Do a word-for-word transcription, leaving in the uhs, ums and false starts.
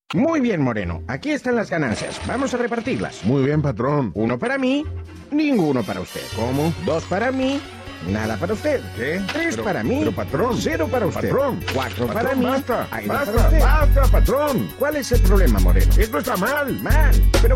Muy bien, Moreno. Aquí están las ganancias. Vamos a repartirlas. Muy bien, patrón. Uno para mí, ninguno para usted. ¿Cómo? Dos para mí, nada para usted. ¿Qué? Tres Pero- para mí, pero, patrón. cero para usted. Patrón. Cuatro Patrón, para mí, basta. aire Basta, para usted. basta, patrón. ¿Cuál es el problema, Moreno? Esto está mal. Mal. Pero